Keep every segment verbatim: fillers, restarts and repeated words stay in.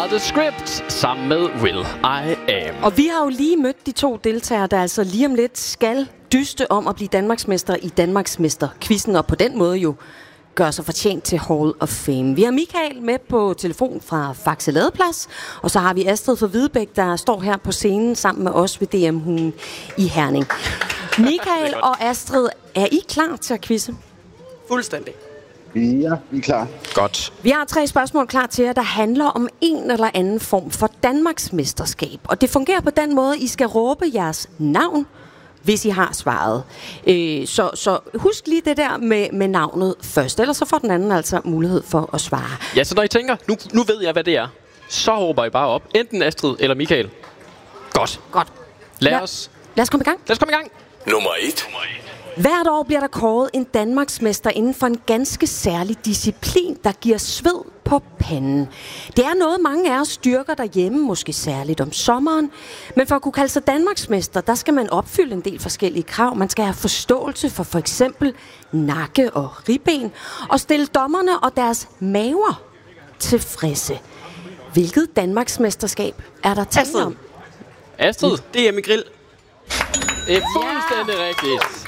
meget The Script sammen med Will I Am. Og vi har jo lige mødt de to deltagere, der altså lige om lidt skal dyste om at blive Danmarksmester i Danmarksmester-quizzen, og på den måde jo gør sig fortjent til Hall of Fame. Vi har Michael med på telefon fra Faxe Ladeplads, og så har vi Astrid fra Hvidebæk, der står her på scenen sammen med os ved D M-hulen i Herning. Michael og Astrid, er I klar til at quizze? Fuldstændig. Ja, vi er klar. Godt. Vi har tre spørgsmål klar til jer, der handler om en eller anden form for Danmarksmesterskab. Og det fungerer på den måde, I skal råbe jeres navn, hvis I har svaret. Øh, så, så husk lige det der med, med navnet først, ellers så får den anden altså mulighed for at svare. Ja, så når I tænker, nu, nu ved jeg, hvad det er, så råber I bare op. Enten Astrid eller Michael. Godt. Godt. Lad Lad, os, lad os komme i gang. lad os komme i gang. Nummer et. Hvert år bliver der kåret en Danmarksmester inden for en ganske særlig disciplin, der giver sved på panden. Det er noget, mange af os styrker derhjemme, måske særligt om sommeren. Men for at kunne kalde sig Danmarksmester, der skal man opfylde en del forskellige krav. Man skal have forståelse for for eksempel nakke og ribben, og stille dommerne og deres maver tilfredse. Hvilket Danmarksmesterskab er der tale Astrid. om? Astrid, Det er med grill. det er fuldstændig rigtigt.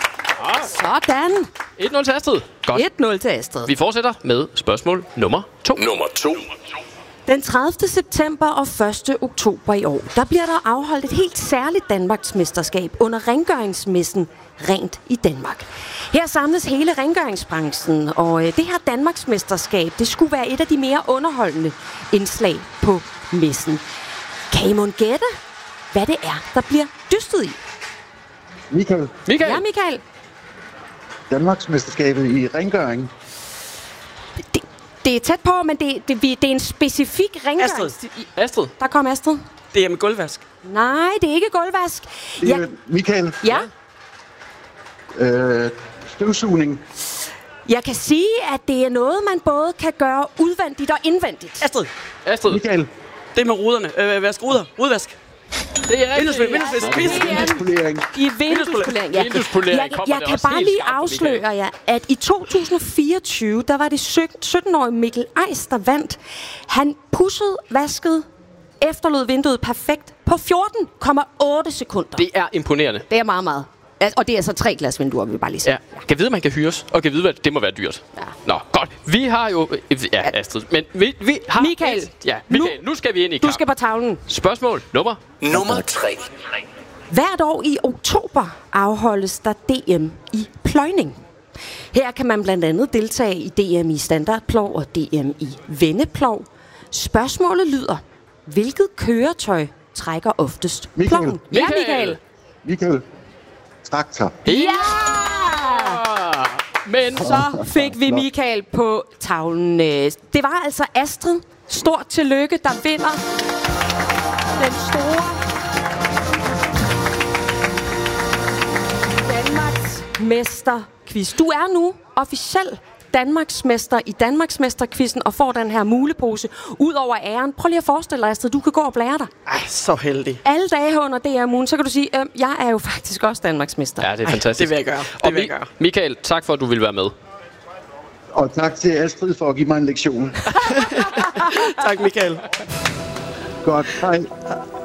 Sådan. et nul til Astrid. Godt. et nul til Astrid. Vi fortsætter med spørgsmål nummer to. Nummer to. Den tredivte september og første oktober i år, der bliver der afholdt et helt særligt Danmarksmesterskab under rengøringsmessen Rent i Danmark. Her samles hele rengøringsbranchen, og det her Danmarksmesterskab, det skulle være et af de mere underholdende indslag på messen. Kan I mon gætte, hvad det er, der bliver dystet i? Michael, Michael. Ja, Michael. Danmarksmesterskabet i rengøring. Det, det er tæt på, men det, det, det er en specifik rengøring. Astrid. Astrid. Der kom Astrid. Det er med gulvvask. Nej, det er ikke gulvvask. Det er Ja, Michael. ja. Øh, støvsugning. Jeg kan sige, at det er noget, man både kan gøre udvendigt og indvendigt. Astrid. Astrid. Michael. Det er med ruderne. Øh, vask ruder. Rudvask. Det er rigtigt. Vinduesvind. Vinduesvind. Det er Polering. I vinduespolering, ja. Vinduespolering Jeg, kommer jeg det kan også bare helt lige skarpt, afsløre jer, at i to tusind fireogtyve, der var det sytten-årige Mikkel Eis, der vandt. Han pudsede, vaskede, efterlod vinduet perfekt på fjorten komma otte sekunder. Det er imponerende. Det er meget, meget. Altså, og det er altså tre glas vinduer, vil vi bare lige sige. Ja. Kan vide, at man kan hyres, og kan vide, at det må være dyrt. Ja. Nå, godt. Vi har jo... Ja, Astrid. Men vi, vi har... Michael. Et, ja, Michael. Nu, nu skal vi ind i Du kamp. skal på tavlen. Spørgsmål nummer... Nummer tre. Hvert år i oktober afholdes der D M i pløjning. Her kan man blandt andet deltage i D M i standardplov og D M i vendeplov. Spørgsmålet lyder, hvilket køretøj trækker oftest Michael. ploven? Ja, Michael. Michael. Traktor. Ja! Men... Så fik vi Michael på tavlen. Det var altså Astrid. Stort tillykke, der vinder den store Danmarks Mesterquiz. Du er nu officiel Danmarksmester i Danmarksmesterquizzen og får den her mulepose ud over æren. Prøv lige at forestille dig, Astrid, du kan gå og blære dig. Ej, så heldig. Alle dage under D R-ugen, så kan du sige, øh, jeg er jo faktisk også Danmarksmester. Ja, det er fantastisk. det vil jeg gøre. Det og vil jeg gøre. Michael, tak for, at du ville være med. Og tak til Astrid for at give mig en lektion. Tak, Michael. Godt. Hej.